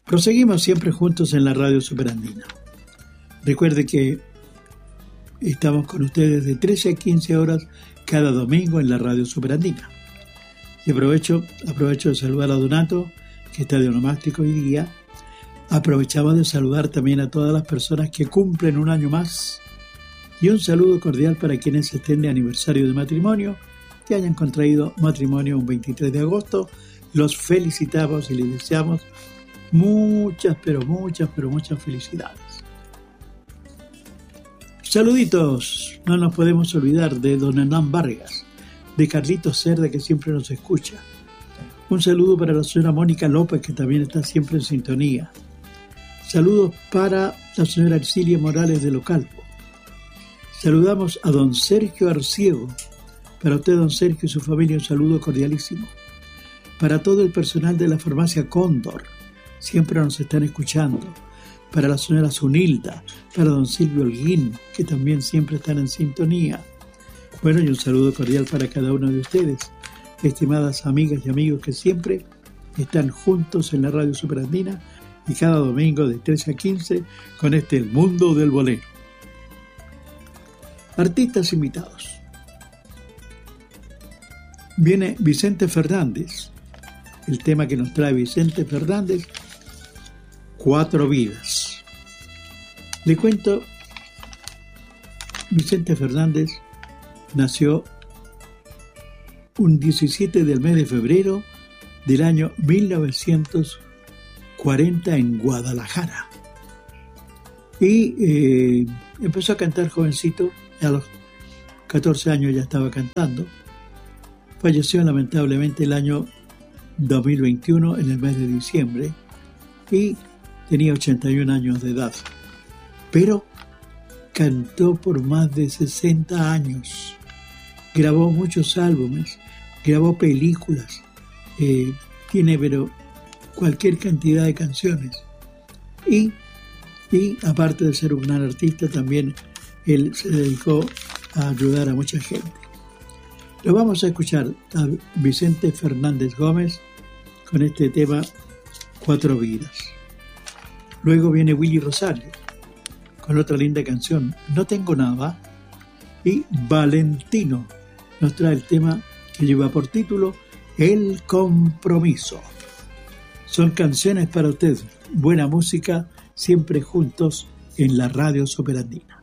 Proseguimos siempre juntos en la Radio Superandina. Recuerde que estamos con ustedes de 13 a 15 horas cada domingo en la Radio Superandina. Y aprovecho de saludar a Donato, que está de onomástico hoy día. Aprovechamos de saludar también a todas las personas que cumplen un año más. Y un saludo cordial para quienes estén de aniversario de matrimonio, que hayan contraído matrimonio un 23 de agosto. Los felicitamos y les deseamos muchas felicidades. Saluditos, no nos podemos olvidar de don Hernán Vargas, de Carlitos Cerda, que siempre nos escucha. Un saludo para la señora Mónica López, que también está siempre en sintonía. Saludos para la señora Ercilia Morales de Localpo. Saludamos a don Sergio Arciego. Para usted, don Sergio, y su familia, un saludo cordialísimo. Para todo el personal de la farmacia Cóndor, siempre nos están escuchando. Para la señora Zunilda, para don Silvio Holguín, que también siempre están en sintonía. Bueno, y un saludo cordial para cada uno de ustedes, estimadas amigas y amigos que siempre están juntos en la Radio Superandina y cada domingo de 13 a 15 con El Mundo del Bolero. Artistas invitados. Viene Vicente Fernández. El tema que nos trae Vicente Fernández, 4 vidas. Le cuento, Vicente Fernández nació un 17 del mes de febrero del año 1940 en Guadalajara. Y empezó a cantar jovencito, a los 14 años ya estaba cantando. Falleció lamentablemente el año 2021 en el mes de diciembre y tenía 81 años de edad. Pero cantó por más de 60 años. Grabó muchos álbumes, grabó películas, tiene pero cualquier cantidad de canciones. Y aparte de ser un gran artista, también él se dedicó a ayudar a mucha gente. Lo vamos a escuchar a Vicente Fernández Gómez con este tema 4 vidas. Luego viene Willy Rosario con otra linda canción, No tengo nada. Y Valentino nos trae el tema que lleva por título El compromiso. Son canciones para usted. Buena música, siempre juntos en la Radio Superandina.